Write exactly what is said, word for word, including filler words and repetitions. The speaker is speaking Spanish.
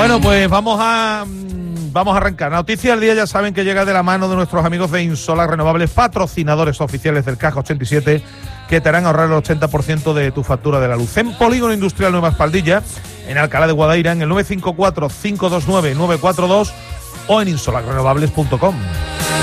Bueno, pues vamos a vamos a arrancar. Noticia del día, ya saben que llega de la mano de nuestros amigos de Insolar Renovables, patrocinadores oficiales del Caja ochenta y siete, que te harán ahorrar el ochenta por ciento de tu factura de la luz. En Polígono Industrial Nueva Espaldilla, en Alcalá de Guadaira, en el nueve cinco cuatro, cinco dos nueve, nueve cuatro dos o en insolar renovables punto com.